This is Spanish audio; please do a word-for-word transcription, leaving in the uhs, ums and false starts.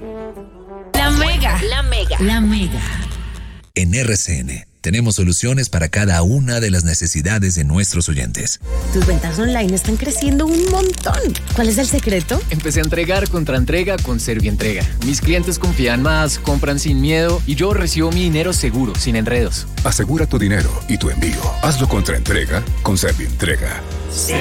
La Mega. La Mega. La Mega. En R C N tenemos soluciones para cada una de las necesidades de nuestros oyentes. Tus ventas online están creciendo un montón. ¿Cuál es el secreto? Empecé a entregar contra entrega con Servientrega. Mis clientes confían más, compran sin miedo y yo recibo mi dinero seguro, sin enredos. Asegura tu dinero y tu envío. Hazlo contra entrega con Servientrega. Sí.